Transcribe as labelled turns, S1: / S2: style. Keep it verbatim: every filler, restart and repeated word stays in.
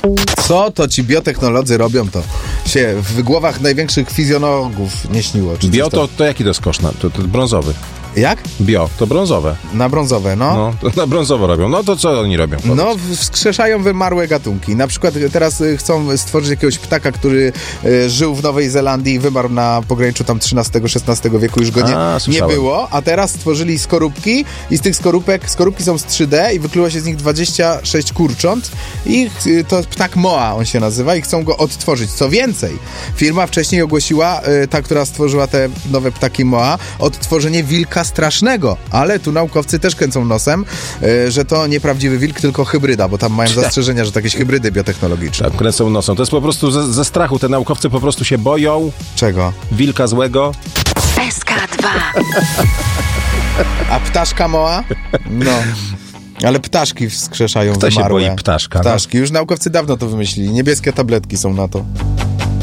S1: Co to ci biotechnolodzy robią, to się w głowach największych fizjonologów nie śniło. Czy
S2: Bio to, to jaki to jest koszt? To, to brązowy.
S1: Jak?
S2: Bio, to brązowe.
S1: Na brązowe, no.
S2: No, to na brązowo robią. No to co oni robią? Powiedz.
S1: No, wskrzeszają wymarłe gatunki. Na przykład teraz chcą stworzyć jakiegoś ptaka, który e, żył w Nowej Zelandii i wymarł na pograniczu tam trzynastego szesnastego wieku, już go nie,
S2: A,
S1: nie było, a teraz stworzyli skorupki i z tych skorupek, skorupki są z trzy D i wykluło się z nich dwadzieścia sześć kurcząt i e, to ptak Moa on się nazywa i chcą go odtworzyć. Co więcej, firma wcześniej ogłosiła, e, ta, która stworzyła te nowe ptaki Moa, odtworzenie wilka strasznego, ale tu naukowcy też kręcą nosem, e, że to nie prawdziwy wilk, tylko hybryda, bo tam mają zastrzeżenia, że to jakieś hybrydy biotechnologiczne.
S2: Tak, kręcą nosem. To jest po prostu ze, ze strachu. Te naukowcy po prostu się boją.
S1: Czego?
S2: Wilka złego.
S3: S K dwa.
S1: A ptaszka Moa? No. Ale ptaszki wskrzeszają
S2: Kto się
S1: wymarłe.
S2: boi ptaszka?
S1: Ptaszki. Już naukowcy dawno to wymyślili. Niebieskie tabletki są na to.